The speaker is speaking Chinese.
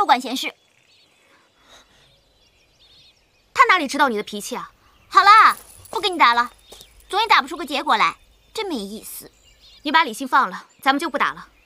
都管闲事。 他哪里知道你的脾气啊？ 好啦，不跟你打了，总也打不出个结果来，真没意思。 你把李信放了，咱们就不打了。